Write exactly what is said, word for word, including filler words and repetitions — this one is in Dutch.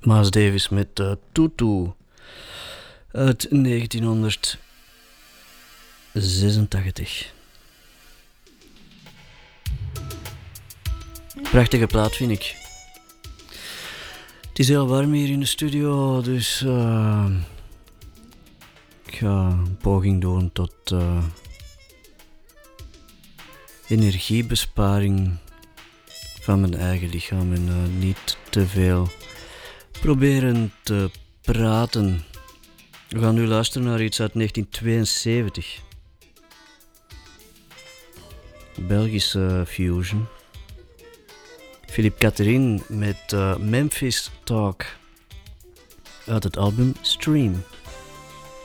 Miles Davis met uh, Tutu uit negentienhonderdzesentachtig. Prachtige plaat vind ik. Het is heel warm hier in de studio, dus uh, ik ga een poging doen tot uh, energiebesparing van mijn eigen lichaam en uh, niet te veel proberen te praten. We gaan nu luisteren naar iets uit negentien tweeënzeventig. Belgische fusion. Philippe Catherine met uh, Memphis Talk uit het album Stream.